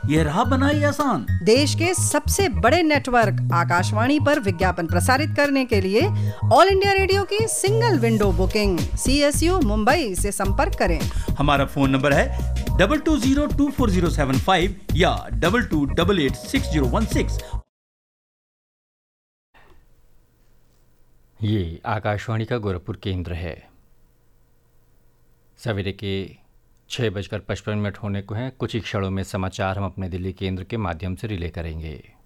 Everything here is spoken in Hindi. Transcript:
ये राह बनाई आसान। देश के सबसे बड़े नेटवर्क आकाशवाणी पर विज्ञापन प्रसारित करने के लिए ऑल इंडिया रेडियो की single window booking CSU Mumbai से संपर्क करें। हमारा फोन नंबर है 22024075 या 22886016। ये आकाशवाणी का गोरखपुर केंद्र है। सवेरे के 6:55 होने को हैं। कुछ ही क्षणों में समाचार हम अपने दिल्ली केंद्र के माध्यम से रिले करेंगे।